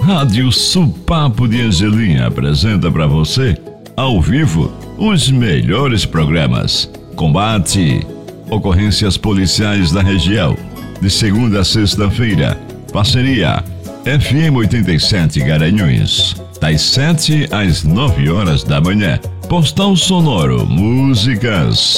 Rádio Supapo de Angelim apresenta para você, ao vivo, os melhores programas. Combate, ocorrências policiais da região, de segunda a sexta-feira. Parceria FM 87 Garanhuns, das 7 às 9 horas da manhã. Postal sonoro, músicas